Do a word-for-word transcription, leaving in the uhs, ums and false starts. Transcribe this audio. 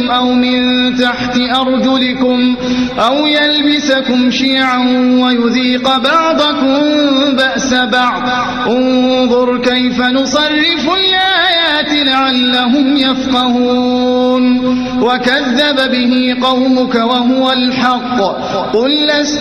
بأيديكم أو من تحت أرجلكم أو يلبسكم شيعا ويذيق بعضكم بأس بعض انظر كيف نصرف الآيات لعلهم يفقهون وكذب به قومك وهو الحق قل لست